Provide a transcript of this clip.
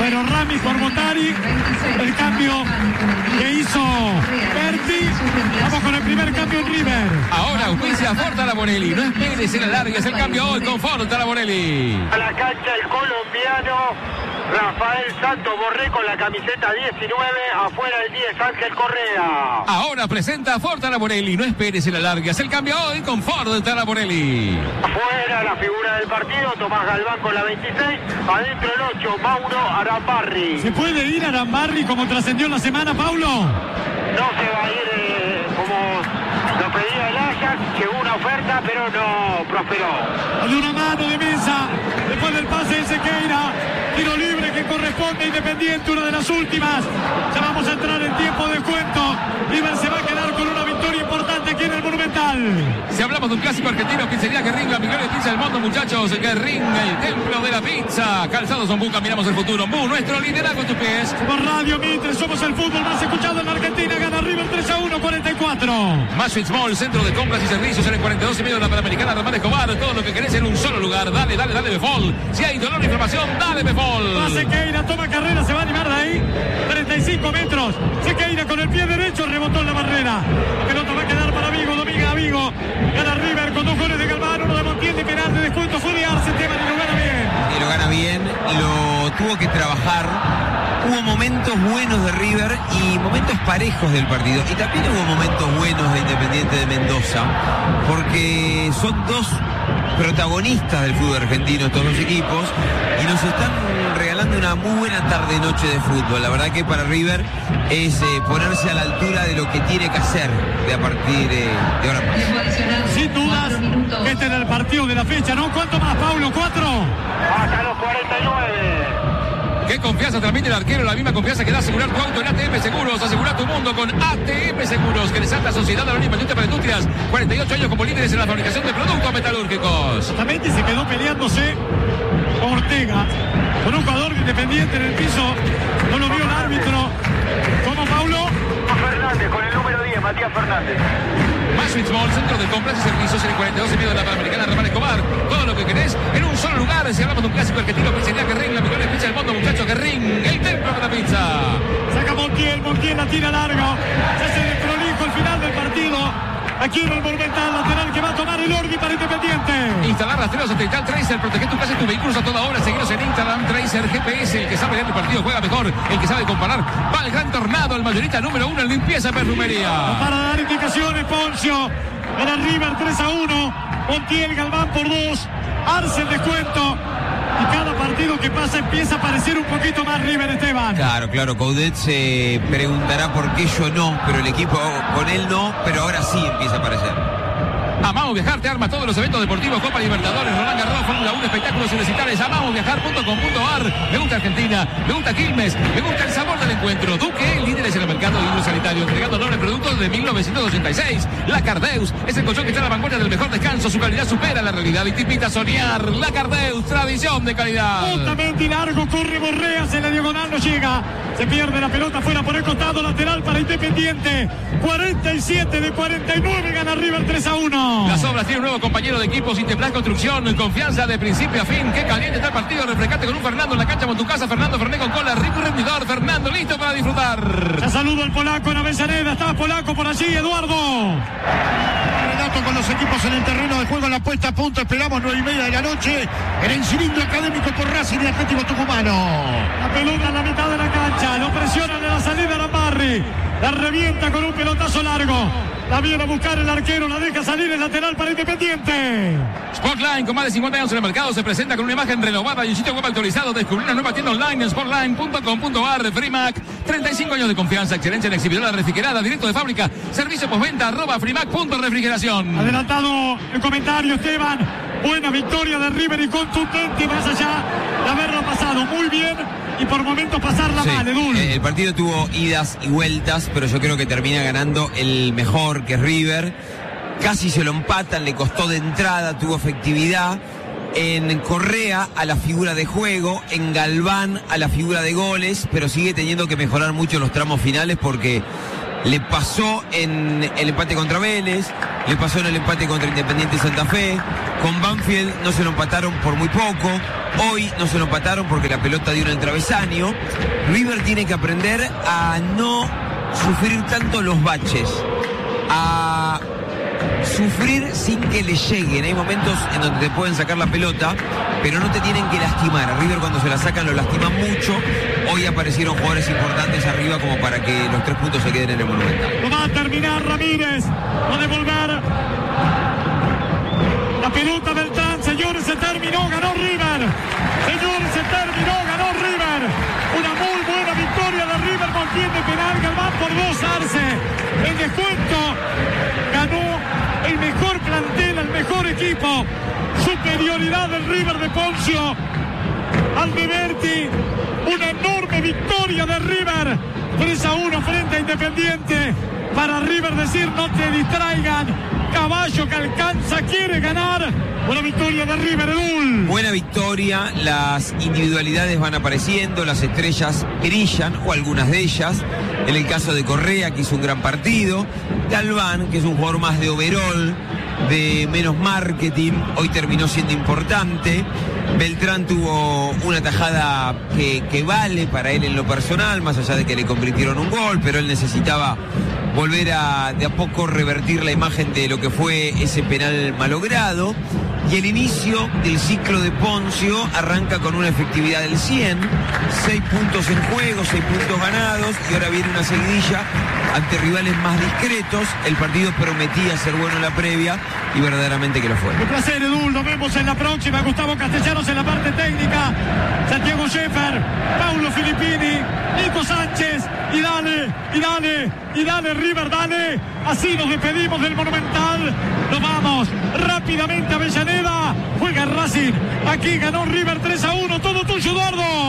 Bueno, Rami por Botari, el cambio que hizo Berti. Vamos con el primer cambio en River. Ahora auspicia Ford Talamorelli. No esperes en la larga, es el cambio hoy con Ford Talamorelli. A la cancha el colombiano Rafael Santos Borré con la camiseta 19, afuera el 10 Ángel Correa. Ahora presenta Ford Talamorelli. No esperes en la larga, es el cambio hoy con Ford Talamorelli. Afuera la figura del partido, Tomás Galván con la 26, adentro el 8, Mauro Arambarri. ¿Se puede ir Arambarri como trascendió la semana, Paulo? No se va a ir como lo pedía el Ajax, llegó una oferta pero no prosperó. De una mano de Mesa, después del pase de Sequeira, tiro libre que corresponde a Independiente, una de las últimas. Ya vamos a entrar en tiempo de descuento. River se va a quedar con una victoria importante aquí en el Monumental. Si hablamos de un clásico argentino, pizzería Guerrín, la mejor pizza del mundo, muchachos. Guerrín, el templo de la pizza. Calzados Ombú, caminamos el futuro. Ombú, nuestro liderazgo en tus pies. Por Radio Mitre, somos el fútbol más escuchado en la Argentina. Gana River 3-1, 44. Masfit Mall, centro de compras y servicios en el 42 y medio de la Panamericana. Román Escobar, todo lo que querés en un solo lugar. Dale, dale, dale, Befol. Si hay dolor o inflamación, dale, Befol. Va Sequeira, toma carrera, se va a animar de ahí. 35 metros. Sequeira con el pie derecho, rebotó en la barrera. La pelota va a quedar para Vigo, domina a Vigo. Gana River con 2 goles de Galván, uno de Montiel de penal de descuento. Fue de Arce, Esteban, y lo gana bien. Y lo gana bien, lo tuvo que trabajar. Hubo momentos buenos de River y momentos parejos del partido. Y también hubo momentos buenos de Independiente de Mendoza, porque son dos protagonistas del fútbol argentino estos dos equipos y nos están regalando una muy buena tarde-noche de fútbol. La verdad que para River es ponerse a la altura de lo que tiene que hacer de a partir de ahora más. Sin dudas, este era el partido de la fecha, ¿no? ¿Cuánto más, Paulo? ¿4? Hasta los 49. Qué confianza transmite el arquero, la misma confianza que da asegurar tu auto en ATM Seguros. Asegura tu mundo con ATM Seguros, que les Alta Sociedad Anónima para Industrias. 48 años como líderes en la fabricación de productos metalúrgicos. Justamente se quedó peleándose Ortega con un jugador Independiente en el piso. No lo vio el árbitro. ¿Cómo, Paulo? Fernández con el número 10, Matías Fernández. Masfit Mall, centro de compras y servicios en el 42 y medio de la Panamericana. Román Escobar, todo lo que querés en un solo lugar. Si hablamos de un clásico argentino, pizzería Guerrín, la mejor pizza del mundo, muchachos. Guerrín, el templo de la pizza. Saca Montiel la tira largo. Se hace el prolijo al final del partido. Aquí en el Monumental, lateral que va a tomar el Ordi para Independiente. Instalar rastreos satelital Tracer, proteger tu casa y tus vehículos a toda hora. Seguiros en Instagram Tracer GPS. El que sabe leer el partido juega mejor. El que sabe comparar va al Gran Tornado, el mayorista número 1 en limpieza y perfumería. Para dar indicaciones, Poncio. Gana River 3-1. Montiel, Galván por 2. Arce el descuento. Y cada partido que pasa empieza a parecer un poquito más River, Esteban. Claro, Coudet se preguntará por qué yo no, pero el equipo con él no, pero ahora sí empieza a aparecer. Amamos Viajar te arma todos los eventos deportivos, Copa Libertadores, Roland Garros, Fórmula 1, espectáculos universitarios. Amamosviajar.com.ar. Me gusta Argentina, me gusta Quilmes, me gusta el sabor del encuentro. Duque, líderes en el mercado hidrosanitario, entregando nobles productos de 1986. La Cardeus es el colchón que está a la vanguardia del mejor descanso. Su calidad supera la realidad y te invita a soñar. La Cardeus, tradición de calidad. Justamente y largo, corre Borreas en la diagonal, no llega. Se pierde la pelota fuera por el costado, lateral para Independiente. 47 de 49, gana River 3-1. Las obras tiene un nuevo compañero de equipo, Sinteplas Construcción, confianza de principio a fin. Qué caliente está el partido, refrescate con un Fernando en la cancha con tu casa. Fernando Ferné con cola, rico y rendidor. Fernando listo para disfrutar. Ya saludo al polaco en Avellaneda, está polaco por allí, Eduardo. Relato con los equipos en el terreno de juego, la puesta a punto, esperamos 9:30 de la noche en el cilindro académico por Racing y Atlético Tucumano. La pelota en la mitad de la cancha, lo presiona de la salida Arambarri, la revienta con un pelotazo largo. La viene a buscar el arquero, la deja salir el lateral para Independiente. Sportline, con más de 50 años en el mercado, se presenta con una imagen renovada y un sitio web actualizado. Descubrir una nueva tienda online en sportline.com.ar. Freemac, 35 años de confianza, excelencia en exhibidora refrigerada, directo de fábrica, servicio postventa, @freemac.refrigeración. Adelantado el comentario, Esteban. Buena victoria de River y contundente, más allá de haberlo pasado muy bien y por momentos pasarla mal, Edul. El partido tuvo idas y vueltas, pero yo creo que termina ganando el mejor, que es River. Casi se lo empatan, le costó de entrada, tuvo efectividad. En Correa a la figura de juego, en Galván a la figura de goles, pero sigue teniendo que mejorar mucho los tramos finales porque Le pasó en el empate contra Vélez, le pasó en el empate contra Independiente Santa Fe. Con Banfield no se lo empataron por muy poco. Hoy no se lo empataron porque la pelota dio en el travesaño. River tiene que aprender a no sufrir tanto los baches, a sufrir sin que le lleguen. Hay momentos en donde te pueden sacar la pelota, pero no te tienen que lastimar. A River cuando se la sacan lo lastiman mucho. Hoy aparecieron jugadores importantes arriba como para que los 3 puntos se queden en el Monumental. Lo va a terminar Ramírez, va a devolver la pelota del Beltrán. Señores, se terminó, ganó River. Señores, se terminó, ganó River. Una muy buena victoria de River. Contiene penal, Galván por 2 Arce. El descuento ganó el mejor plantel, el mejor equipo. Superioridad del River de Poncio. Alberti, una enorme victoria de River. 3-1 frente a Independiente. Para River decir, no te distraigan. Caballo que alcanza, quiere ganar. Buena victoria de River, Edul. Buena victoria, las individualidades van apareciendo, las estrellas brillan, o algunas de ellas. En el caso de Correa, que hizo un gran partido. Galván, que es un jugador más de overall, de menos marketing, hoy terminó siendo importante. Beltrán tuvo una tajada que vale para él en lo personal, más allá de que le convirtieron un gol, pero él necesitaba volver a de a poco revertir la imagen de lo que fue ese penal malogrado. Y el inicio del ciclo de Poncio arranca con una efectividad del 100, 6 puntos en juego, 6 puntos ganados, y ahora viene una seguidilla ante rivales más discretos. El partido prometía ser bueno en la previa y verdaderamente que lo fue. Un placer, Edul, nos vemos en la próxima. Gustavo Castellanos en la parte técnica, Santiago Scheffer, Paulo Filippini, Nico Sánchez, y dale River, dale. Así nos despedimos del Monumental. Nos vamos rápidamente a Avellaneda. Juega Racing. Aquí ganó River 3-1. Todo tuyo, Eduardo.